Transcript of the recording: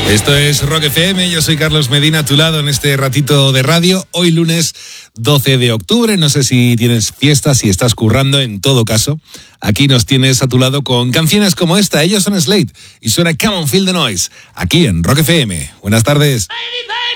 Esto es Rock FM, yo soy Carlos Medina, a tu lado en este ratito de radio. Hoy lunes 12 de octubre, no sé si tienes fiestas, si estás currando, en todo caso. Aquí nos tienes a tu lado con canciones como esta. Ellos son Slade y suena Come On Feel the Noise, aquí en Rock FM. Buenas tardes. Baby, baby.